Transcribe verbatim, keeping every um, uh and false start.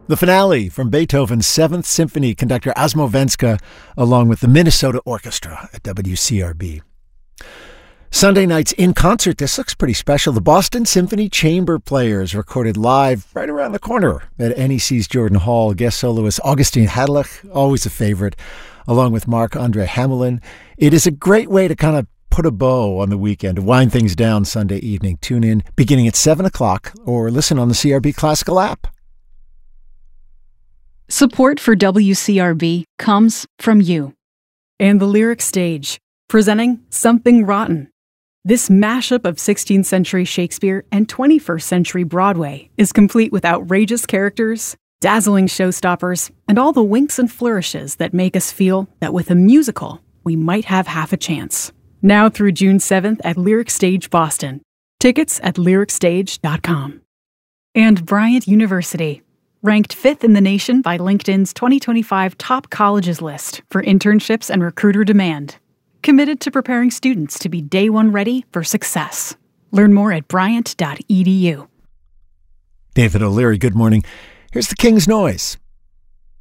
The finale from Beethoven's Seventh Symphony, conductor Asmo Venska, along with the Minnesota Orchestra at W C R B. Sunday night's In Concert, this looks pretty special. The Boston Symphony Chamber Players recorded live right around the corner at N E C's Jordan Hall. Guest soloist Augustine Hadlich, always a favorite, along with Marc-Andre Hamelin. It is a great way to kind of put a bow on the weekend, to wind things down Sunday evening. Tune in beginning at seven o'clock or listen on the C R B Classical app. Support for W C R B comes from you. And the Lyric Stage, presenting Something Rotten. This mashup of sixteenth century Shakespeare and twenty-first century Broadway is complete with outrageous characters, dazzling showstoppers, and all the winks and flourishes that make us feel that with a musical, we might have half a chance. Now through June seventh at Lyric Stage Boston. Tickets at lyric stage dot com. And Bryant University, ranked fifth in the nation by LinkedIn's twenty twenty-five Top Colleges list for internships and recruiter demand. Committed to preparing students to be day one ready for success. Learn more at bryant dot e d u. David O'Leary, good morning. Here's the King's Noise.